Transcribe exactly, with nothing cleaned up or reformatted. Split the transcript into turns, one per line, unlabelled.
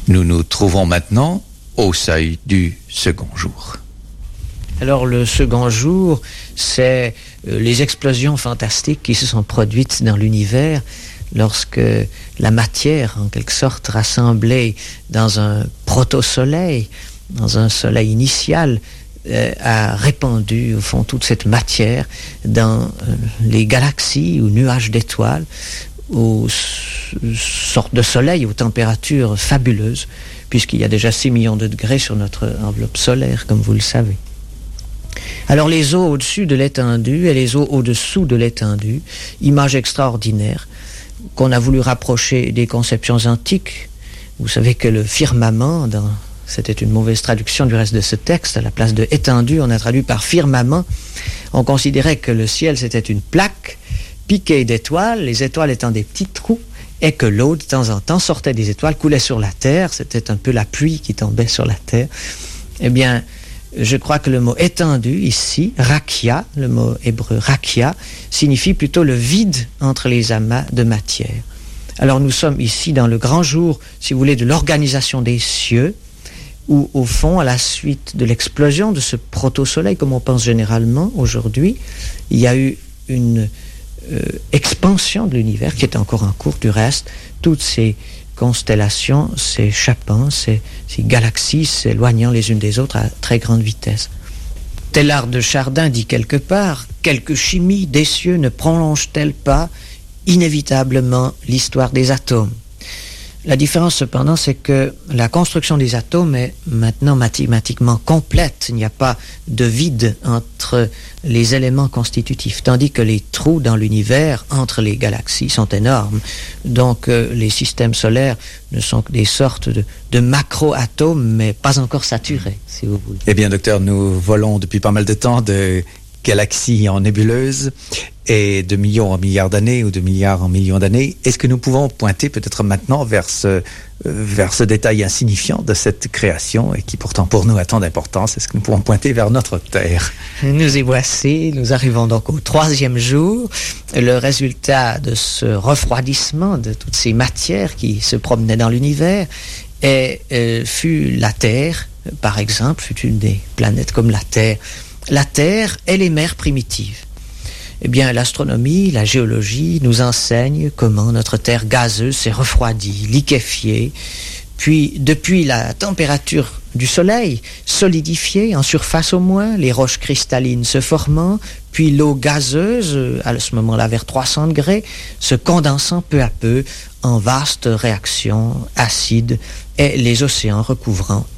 Nous nous trouvons maintenant au seuil du second jour.
Alors le second jour, c'est euh, les explosions fantastiques qui se sont produites dans l'univers lorsque la matière, en quelque sorte rassemblée dans un proto-soleil, dans un soleil initial, euh, a répandu au fond toute cette matière dans euh, les galaxies ou nuages d'étoiles, aux sortes de soleils aux températures fabuleuses, puisqu'il y a déjà six millions de degrés sur notre enveloppe solaire, comme vous le savez. Alors les eaux au-dessus de l'étendue et les eaux au-dessous de l'étendue, image extraordinaire qu'on a voulu rapprocher des conceptions antiques. Vous savez que le firmament, dans, c'était une mauvaise traduction du reste de ce texte, à la place de étendue, on a traduit par firmament. On considérait que le ciel c'était une plaque piquée d'étoiles, les étoiles étant des petits trous, et que l'eau de temps en temps sortait des étoiles, coulait sur la terre, c'était un peu la pluie qui tombait sur la terre. Eh bien, je crois que le mot étendu ici, rakia, le mot hébreu rakia, signifie plutôt le vide entre les amas de matière. Alors nous sommes ici dans le grand jour, si vous voulez, de l'organisation des cieux, où au fond, à la suite de l'explosion de ce proto-soleil, comme on pense généralement aujourd'hui, il y a eu une euh, expansion de l'univers qui est encore en cours du reste, toutes ces constellations s'échappant, ces, ces galaxies s'éloignant les unes des autres à très grande vitesse. Teilhard de Chardin dit quelque part, quelque chimie des cieux ne prolonge-t-elle pas inévitablement l'histoire des atomes? La différence cependant, c'est que la construction des atomes est maintenant mathématiquement complète. Il n'y a pas de vide entre les éléments constitutifs, tandis que les trous dans l'univers entre les galaxies sont énormes. Donc euh, les systèmes solaires ne sont que des sortes de, de macro-atomes, mais pas encore saturés, si vous voulez.
Eh bien, docteur, nous volons depuis pas mal de temps de galaxies en nébuleuses et de millions en milliards d'années ou de milliards en millions d'années. Est-ce que nous pouvons pointer peut-être maintenant vers ce, euh, vers ce détail insignifiant de cette création et qui pourtant pour nous a tant d'importance? Est-ce que nous pouvons pointer vers notre Terre?
Nous y voici, nous arrivons donc au troisième jour. Le résultat de ce refroidissement de toutes ces matières qui se promenaient dans l'univers et, euh, fut la Terre, par exemple, fut une des planètes comme la Terre. La Terre et les mers primitives. Eh bien, l'astronomie, la géologie nous enseignent comment notre Terre gazeuse s'est refroidie, liquéfiée, puis depuis la température du Soleil, solidifiée en surface au moins, les roches cristallines se formant, puis l'eau gazeuse, à ce moment-là vers trois cents degrés, se condensant peu à peu en vastes réactions acides et les océans recouvrant